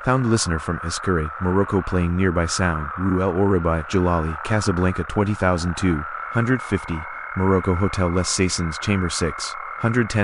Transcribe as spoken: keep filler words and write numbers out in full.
Found listener from Escure, Morocco playing nearby sound. Rue El Oribi, Jalali, Casablanca twenty thousand two hundred fifty, Morocco Hotel Les Saisons Chamber six hundred ten.